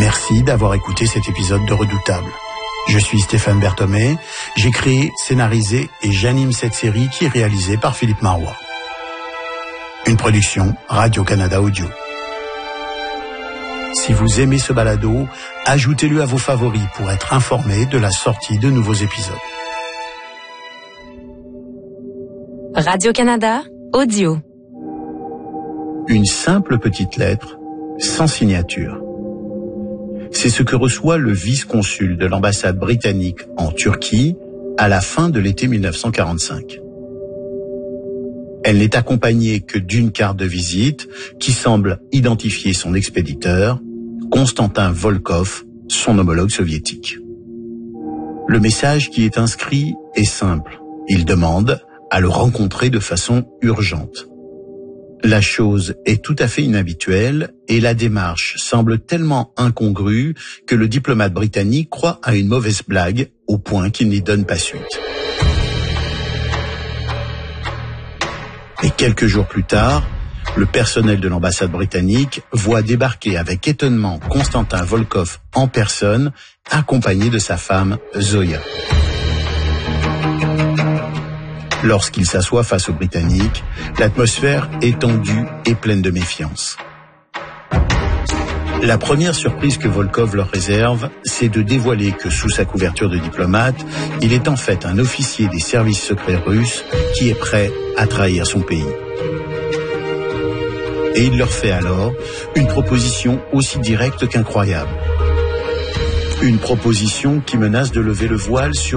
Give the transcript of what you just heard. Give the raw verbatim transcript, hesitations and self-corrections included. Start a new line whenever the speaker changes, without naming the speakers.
Merci d'avoir écouté cet épisode de Redoutable. Je suis Stéphane Berthomé, j'ai créé, scénarisé et j'anime cette série qui est réalisée par Philippe Marois. Une production Radio-Canada Audio. Si vous aimez ce balado, ajoutez-le à vos favoris pour être informé de la sortie de nouveaux épisodes.
Radio-Canada Audio.
Une simple petite lettre, sans signature. C'est ce que reçoit le vice-consul de l'ambassade britannique en Turquie à la fin de l'été mille neuf cent quarante-cinq. Elle n'est accompagnée que d'une carte de visite qui semble identifier son expéditeur, Konstantin Volkov, son homologue soviétique. Le message qui est inscrit est simple. Il demande à le rencontrer de façon urgente. La chose est tout à fait inhabituelle et la démarche semble tellement incongrue que le diplomate britannique croit à une mauvaise blague au point qu'il n'y donne pas suite. Et quelques jours plus tard, le personnel de l'ambassade britannique voit débarquer avec étonnement Konstantin Volkov en personne, accompagné de sa femme Zoya. Lorsqu'il s'assoit face aux Britanniques, l'atmosphère est tendue et pleine de méfiance. La première surprise que Volkov leur réserve, c'est de dévoiler que sous sa couverture de diplomate, il est en fait un officier des services secrets russes qui est prêt à trahir son pays. Et il leur fait alors une proposition aussi directe qu'incroyable. Une proposition qui menace de lever le voile sur